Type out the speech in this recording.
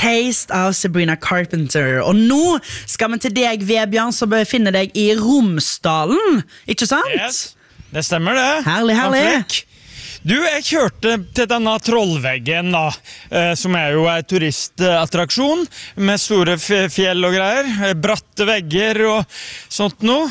Taste av Sabrina Carpenter. Og nå skal vi til deg, Vebjørn, som befinner deg i Romsdalen. Ikke sant? Yes, det stemmer det. Herlig, herlig. Du, jeg kjørte til denne Trollveggen da, som jo turistattraksjon, med store fjell og greier, bratte vegger og sånt noe.